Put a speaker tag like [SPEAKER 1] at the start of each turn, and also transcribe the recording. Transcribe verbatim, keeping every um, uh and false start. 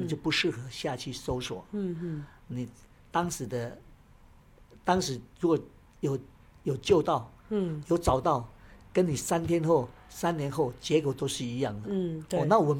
[SPEAKER 1] 你就不适合下去搜索。
[SPEAKER 2] 嗯嗯，
[SPEAKER 1] 你当时的当时如果有有救到，
[SPEAKER 2] 嗯，
[SPEAKER 1] 有找到，跟你三天后、三年后结果都是一样的。
[SPEAKER 2] 嗯，对。
[SPEAKER 1] 哦，那我们